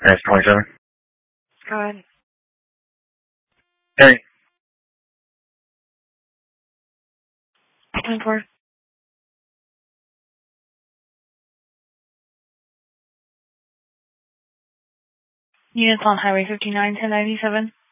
Nice 27. Go ahead. Hey. 24. Units on Highway 59, 1097.